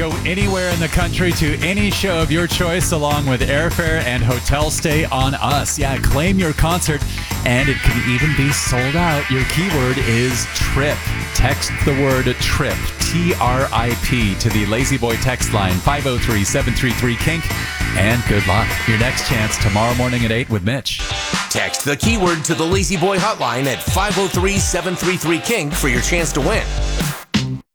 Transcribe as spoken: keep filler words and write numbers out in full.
Go anywhere in the country to any show of your choice, along with airfare and hotel stay on us. Yeah, claim your concert, and it could even be sold out. Your keyword is TRIP. Text the word TRIP, T R I P, to the Lazy Boy text line, five oh three, seven three three, kink, and good luck. Your next chance tomorrow morning at eight with Mitch. Text the keyword to the Lazy Boy hotline at five oh three, seven three three, kink for your chance to win.